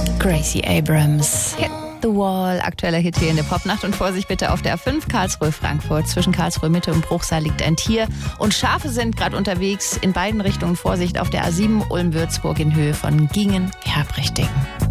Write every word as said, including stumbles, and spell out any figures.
Gracie Abrams. Hit the Wall, aktueller Hit hier in der Popnacht. Und Vorsicht bitte auf der A fünf Karlsruhe-Frankfurt. Zwischen Karlsruhe Mitte und Bruchsal liegt ein Tier. Und Schafe sind gerade unterwegs. In beiden Richtungen Vorsicht auf der A sieben Ulm-Würzburg in Höhe von Gingen-Herbrichting.